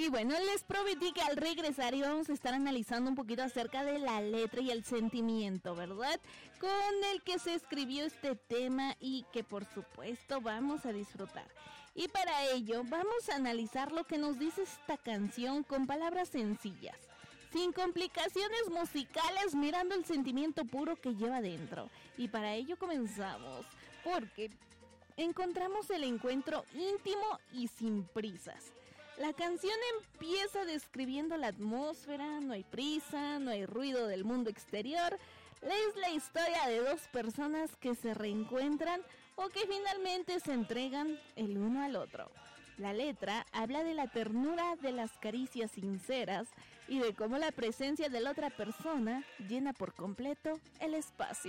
Y bueno, les prometí que al regresar íbamos a estar analizando un poquito acerca de la letra y el sentimiento, ¿verdad? Con el que se escribió este tema y que por supuesto vamos a disfrutar. Y para ello vamos a analizar lo que nos dice esta canción con palabras sencillas, sin complicaciones musicales, mirando el sentimiento puro que lleva dentro. Y para ello comenzamos, porque encontramos el encuentro íntimo y sin prisas. La canción empieza describiendo la atmósfera, no hay prisa, no hay ruido del mundo exterior. Es la historia de dos personas que se reencuentran o que finalmente se entregan el uno al otro. La letra habla de la ternura de las caricias sinceras y de cómo la presencia de la otra persona llena por completo el espacio.